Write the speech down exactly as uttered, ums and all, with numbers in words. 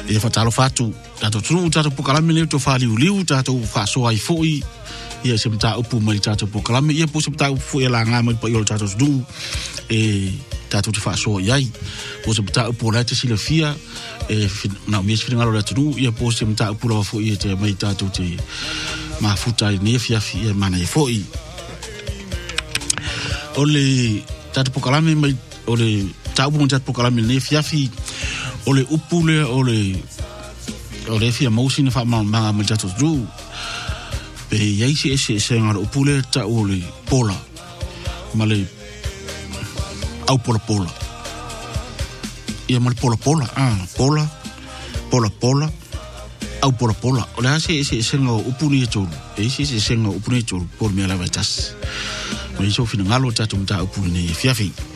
e fatalo fatu tato tunu tato pokalame le to fali uliu tato faso ai foi ia se mta upu mai tato pokalame ia po se mta upu ia la nga mai pa yo tato du e tato te faso ai po se mta upu la te silafia e na mi se ngalo la tunu ia po se mta upu la foi te mai tato te mafuta ni fia fia mana e foi ole tato pokalame mai ole tato mo tato pokalame ni fia fi ole upule ole ole fia mousine fa ma ma ma tato du pe yaisi ese ese ngar upule ta ole pola male au pola pola ia mal pola pola ah pola pola pola au pola pola ole ase ese ese ngo upuni to ese ese ngo upuni to por me la vetas me so fina ngalo tato mta upuni fia fi